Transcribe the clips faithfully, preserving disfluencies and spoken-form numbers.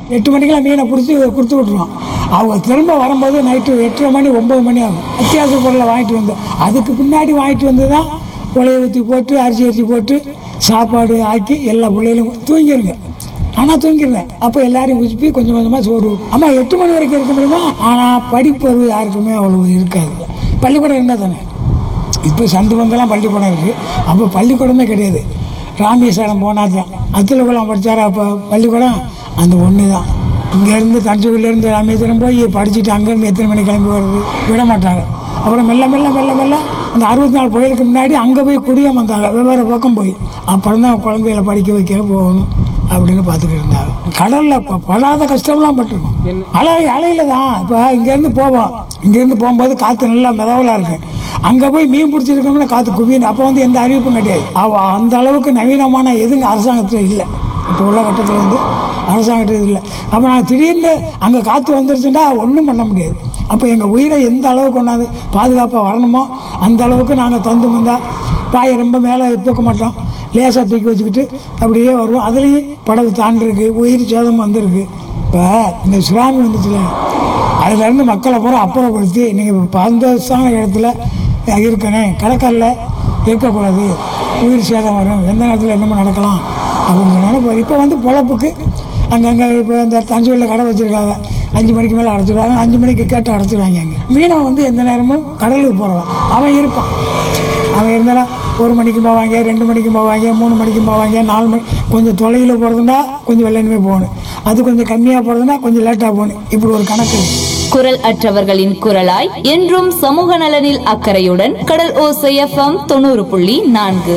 எட்டு மணிக்கெல்லாம் மீனை பிடிச்சி கொடுத்து விட்ருவோம். அவங்க திரும்ப வரும்போது நைட்டு எட்டரை மணி ஒம்பது மணி ஆகும். அத்தியாவசிய பொருளை வாங்கிட்டு வந்தோம். அதுக்கு பின்னாடி வாங்கிட்டு வந்து தான் உலையை ஊற்றி போட்டு அரிசி அரிசி போட்டு சாப்பாடு ஆக்கி எல்லா பிள்ளைகளும் தூங்கிடுங்க. ஆனால் தூங்கிடுவேன். அப்போ எல்லாரையும் குதிப்பி கொஞ்சம் கொஞ்சமாக சோறு. அம்மா எட்டு மணி வரைக்கும் இருக்க முடியுமா? ஆனால் படிப்பறிவு யாருக்குமே அவ்வளோ இருக்காது. பள்ளிக்கூடம் இருந்தால் தானே. இப்போ சந்து பங்கெல்லாம் பள்ளிக்கூடம் இருக்குது. அப்போ பள்ளிக்கூடமே கிடையாது. ராமேஸ்வரம் போனால் தான் அத்திலகுளம் படித்தார். அப்போ பள்ளிக்கூடம் அந்த ஒன்று தான். இங்கேருந்து தஞ்சாவூர்லேருந்து ராமேஸ்வரம் போய் படிச்சுட்டு அங்கேருந்து எத்தனை மணி கிளம்பி வருது விட மாட்டாங்க. அப்புறம் மெல்ல மெல்ல மெல்ல மெல்ல அந்த அறுபத்தி நாலு புயலுக்கு முன்னாடி அங்கே போய் குடியம் வந்தாங்க. வெவ்வேறு பக்கம் போய் அப்புறம் தான் குழந்தைகளை படிக்க வைக்க போகணும் அப்படின்னு பார்த்துக்கிட்டு இருந்தாங்க. கடலில் படாத கஷ்டம்லாம் பட்டிருக்கோம். அலை அலையில தான். இப்போ இங்கேருந்து போவோம். இங்கேருந்து போகும்போது காற்று நல்லா மிதவலாக இருக்கு. அங்கே போய் மீன் பிடிச்சிருக்கோம்னா காற்று குவியணும். அப்போ வந்து எந்த அறிவிப்பும் கிடையாது. அந்த அளவுக்கு நவீனமான எதுங்க அரசாங்கத்தில் இல்லை. இப்போ உள்ள கட்டத்தில் வந்து அரசாங்கத்தில் இல்லை. அப்போ நான் திடீர்னு அங்கே காற்று வந்துருச்சுன்னா ஒன்றும் பண்ண முடியாது. அப்போ எங்கள் உயிரை எந்த அளவுக்கு கொண்டாந்து பாதுகாப்பாக வரணுமோ அந்த அளவுக்கு நாங்கள் தந்து வந்தால் பாயை ரொம்ப மேலே தூக்க மாட்டோம். லேசாக தூக்கி வச்சுக்கிட்டு அப்படியே வருவோம். அதுலேயும் படகு தாண்டிருக்கு, உயிர் சேதம் வந்துருக்கு. இப்போ இந்த சுனாமி வந்துச்சுல, அதுலேருந்து மக்களை பூரா அப்புறப்படுத்தி நீங்கள் பாதுகாப்பான இடத்துல இருக்கணும், கடற்கரையில் இருக்கக்கூடாது, உயிர் சேதம் வரும், எந்த நேரத்தில் என்னமோ நடக்கலாம் அப்படின்னு சொன்னாலும் இப்போ வந்து பொழப்புக்கு அங்கங்கே இப்போ இந்த தஞ்சாவூரில் கடை வச்சுருக்காங்க. அஞ்சு மணிக்கு மேலே அடைச்சிடுவாங்க. அஞ்சு மணிக்கு கேட்டு அடைச்சிடுவாங்க. அங்கே மீனவன் வந்து எந்த நேரமும் கடலுக்கு போகிறவன் அவன் இருப்பான். அவன் இருந்தாலும் ஒரு மணிக்கு போவாங்க, ரெண்டு மணிக்கு போவாங்க, மூணு மணிக்கு போவாங்க, நாலு மணி. கொஞ்சம் தொலைவில் போகிறதுனா கொஞ்சம் வெள்ளனுமே போகணும். அது கொஞ்சம் கம்மியாக போகிறதுனா கொஞ்சம் லேட்டாக போகணும். இப்படி ஒரு கணக்கு. குரல் அற்றவர்களின் குரலாய் என்றும் சமூக நலனில் அக்கறையுடன் கடல் ஓசை எஃப்எம் தொண்ணூறு புள்ளி நான்கு.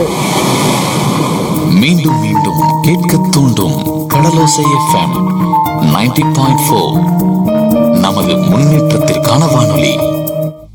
மீண்டும் மீண்டும் கேட்க தூண்டும் கடலோசை எஃப்எம் நைன்டி பாயிண்ட் ஃபோர்.